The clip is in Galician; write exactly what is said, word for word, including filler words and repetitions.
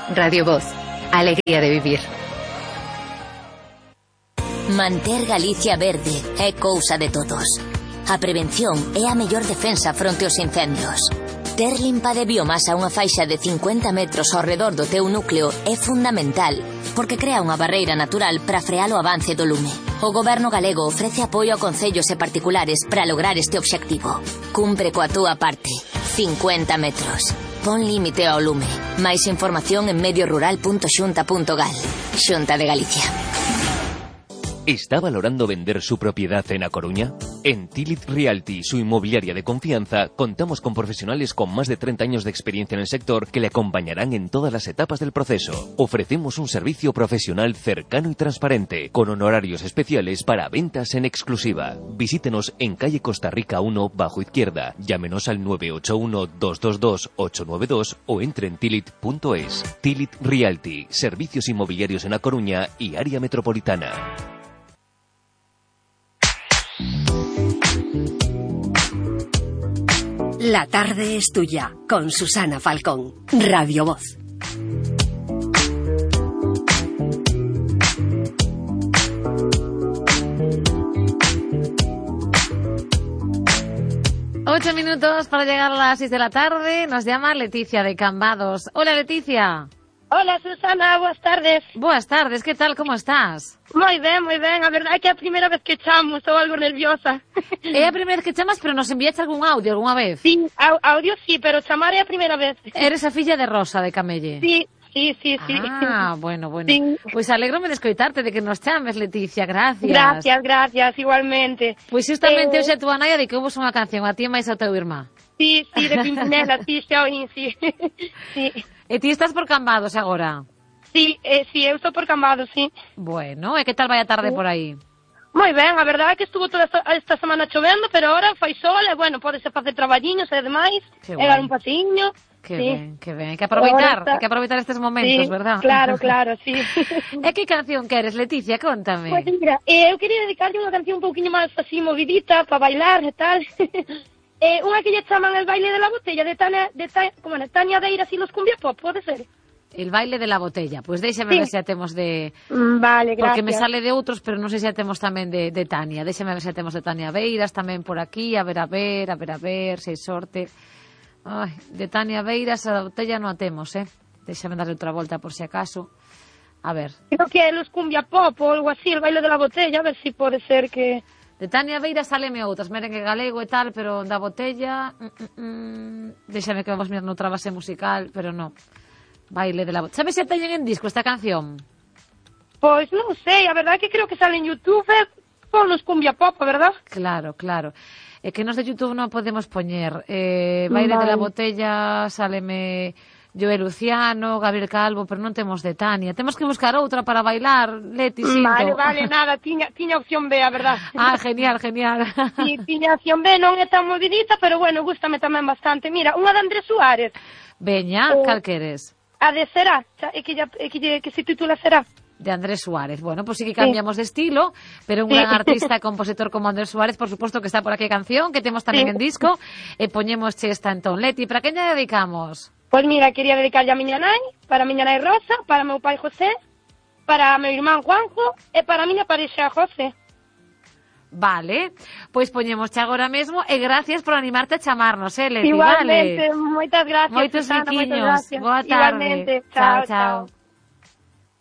Radio Voz, alegría de vivir. Manter Galicia verde é cousa de todos. A prevención é a mellor defensa fronte aos incendios. Ter limpa de biomasa unha faixa de cincuenta metros ao redor do teu núcleo é fundamental, porque crea unha barreira natural para frear o avance do lume. O Goberno galego ofrece apoio a concellos e particulares para lograr este obxectivo. Cumpre coa túa parte. cincuenta metros. Pon límite ao lume. Máis información en medio rural punto xunta punto gal. Xunta de Galicia. ¿Está valorando vender su propiedad en A Coruña? En Tilit Realty, su inmobiliaria de confianza, contamos con profesionales con más de treinta años de experiencia en el sector que le acompañarán en todas las etapas del proceso. Ofrecemos un servicio profesional cercano y transparente, con honorarios especiales para ventas en exclusiva. Visítenos en calle Costa Rica uno, bajo izquierda. Llámenos al nueve ocho uno, dos dos dos, ocho nueve dos o entre en tilit punto es. Tilit Realty, servicios inmobiliarios en A Coruña y área metropolitana. La tarde es tuya, con Susana Falcón, Radio Voz. Ocho minutos para llegar a las seis de la tarde. Nos llama Leticia de Cambados. Hola, Leticia. Hola, Susana, boas tardes. Boas tardes, que tal, como estás? Moi ben, moi ben, a verdade é que é a primeira vez que chamo, estou algo nerviosa. É a primeira vez que chamas, pero nos enviaste algún audio algunha vez? Sí, audio sí, pero chamar é a primeira vez. Eres a filla de Rosa de Camelle? Sí, sí, sí, sí. Ah, bueno, bueno. Sí. Pois pues alégrome de escoitarte, de que nos chames, Leticia, gracias. Gracias, gracias, igualmente. Pois pues justamente eh... hoxe a túa naya de que houve unha canción, a ti e máis ao teu irmá. Sí, sí, de Pimpinela, sí, xa oín, sí. Sí. E ti estás por Cambados agora? Sí, eh, sí, eu estou por Cambados, sí. Bueno, e que tal vai a tarde sí. por aí? Moi ben, a verdade é que estuvo toda esta, esta semana chovendo, pero ahora fai sol, e bueno, podese facer traballiños e demais, e dar un pasiño. Que sí. ben, que ben, hai que aproveitar, está... hai que aproveitar estes momentos, sí, verdad? Claro, claro, sí. E que canción queres, Leticia? Contame. Pois pues mira, eh, eu quería dedicarlle unha canción un pouquinho máis así movidita, para bailar e tal. Eh, unha que lle chaman El baile de la botella de Tania, de ta, como de Tania Beiras y los cumbia pop, pode ser? El baile de la botella, pois pues déxame sí. ver se a temos de... Mm, vale, gracias. Porque me sale de outros, pero non sei se a temos tamén de, de Tania. Déxame ver se a temos de Tania Beiras tamén por aquí, a ver, a ver, a ver, a ver, se hai sorte. Ai, de Tania Beiras a botella non a temos, eh? Déxame darle outra volta por si acaso. A ver. Creo que é los cumbia pop ou algo así, el baile de la botella, a ver si pode ser que... De Tania Beiras saleme outras, merengue galego e tal, pero da botella... Mm, mm, mm, déxame que vamos mirar noutra base musical, pero non. Baile de la botella. Sabes se teñen en disco esta canción? Pois non sei, a verdade é que creo que sale en YouTube por los cumbia pop, a verdad? Claro, claro. É que nos de YouTube non podemos poñer. Eh, Baile vale. de la botella, saleme... Joe Luciano, Gabriel Calvo, pero non temos de Tania. Temos que buscar outra para bailar, Leti, sinto. Vale, vale, nada, tiña, tiña opción B, a verdad. Ah, genial, genial. Sí, tiña opción B, non é tan movidita, pero bueno, gústame tamén bastante. Mira, unha de Andrés Suárez. Veña, eh, cal queres? A de Será, é que, ya, é que, que se titula Será. De Andrés Suárez. Bueno, pues sí que cambiamos sí. de estilo, pero un sí. gran artista e compositor como Andrés Suárez, por suposto que está por aquí a canción, que temos tamén sí. en disco, e poñemos esta entón. Leti, para quen lle dedicamos? Pois mira, quería dedicarlle a miña nai, para a miña nai Rosa, para meu pai José, para meu irmán Juanjo e para a miña parexa José. Vale, pois poñemos agora mesmo e gracias por animarte a chamarnos, eh, Leti, igualmente, vale? Moitas gracias, moitos Susana, moitas biquiños, gracias. Boa tarde. Igualmente, chao, chao. chao.